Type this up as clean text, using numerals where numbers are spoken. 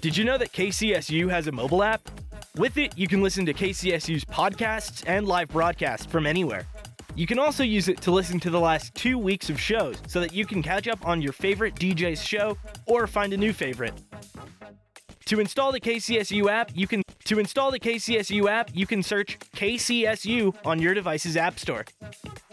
Did you know that KCSU has a mobile app? With it, you can listen to KCSU's podcasts and live broadcasts from anywhere. You can also use it to listen to the last 2 weeks of shows so that you can catch up on your favorite DJ's show or find a new favorite. To install the KCSU app, you can search KCSU on your device's app store.